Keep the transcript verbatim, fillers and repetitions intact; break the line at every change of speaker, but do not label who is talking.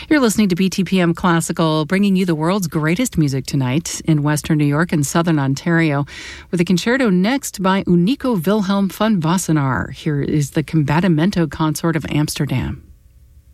You're listening to B T P M Classical, bringing you the world's greatest music tonight in Western New York and Southern Ontario, with a concerto next by Unico Wilhelm van Wassenaar. Here is the Combattimento Consort of Amsterdam.